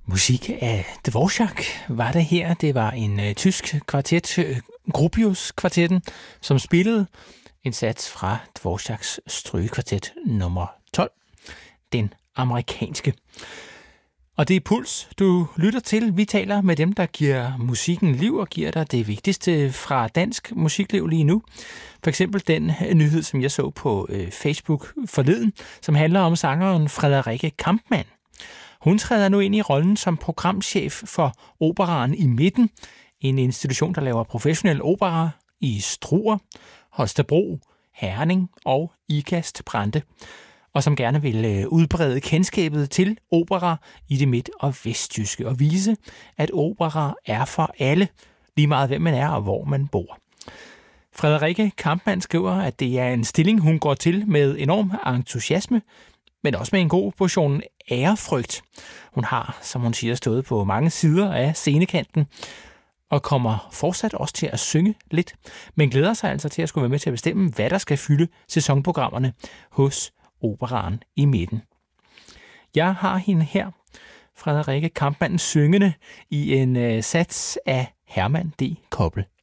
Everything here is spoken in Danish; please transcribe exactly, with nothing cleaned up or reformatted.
Musik af Dvorak var det her. Det var en øh, tysk kvartet, øh, Gropius-kvartetten, som spillede en sats fra Dvoraks strygekvartet nummer tolv, den amerikanske. Og det er Puls, du lytter til. Vi taler med dem, der giver musikken liv og giver dig det vigtigste fra dansk musikliv lige nu. For eksempel den nyhed, som jeg så på øh, Facebook forleden, som handler om sangeren Frederikke Kampmann. Hun træder nu ind i rollen som programchef for Operaen i Midten, en institution, der laver professionel opera i Struer, Holstebro, Herning og Ikast Brande, og som gerne vil udbrede kendskabet til opera i det midt- og vestjyske og vise, at opera er for alle, lige meget hvem man er og hvor man bor. Frederikke Kampmann skriver, at det er en stilling, hun går til med enorm entusiasme, men også med en god portion ærefrygt. Hun har, som hun siger, stået på mange sider af scenekanten, og kommer fortsat også til at synge lidt, men glæder sig altså til at skulle være med til at bestemme, hvad der skal fylde sæsonprogrammerne hos Operaen i Midten. Jeg har hende her, Frederikke Kampmann, syngende i en uh, sats af Herman D. Koppel.